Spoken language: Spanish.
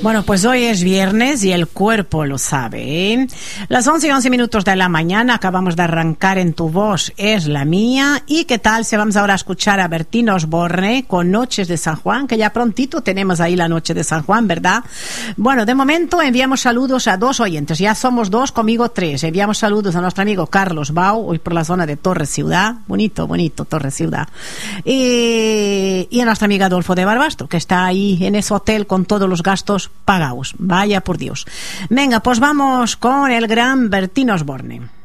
Bueno, pues hoy es viernes y el cuerpo lo sabe, ¿eh? Las 11:11 de la mañana, acabamos de arrancar En tu voz es la mía. ¿Y qué tal si vamos ahora a escuchar a Bertín Osborne con Noches de San Juan? Que ya prontito tenemos ahí la Noche de San Juan, ¿verdad? Bueno, de momento enviamos saludos a 2 oyentes. Ya somos 2, conmigo 3. Enviamos saludos a nuestro amigo Carlos Bau, hoy por la zona de Torre Ciudad. Bonito, Torre Ciudad. Y a nuestra amiga Adolfo de Barbastro, que está ahí en ese hotel con todos los gastos pagados. Vaya por Dios. Venga, pues vamos con el gran Bertín Osborne.